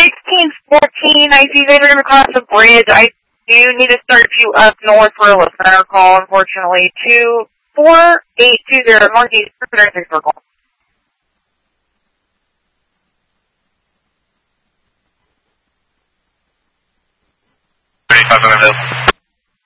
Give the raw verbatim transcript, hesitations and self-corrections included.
sixteen fourteen, I see Vader across the bridge. I do need to start you up north for a listener call, unfortunately. two four eight two zero Northeast Pacific Circle. thirty-five hundred.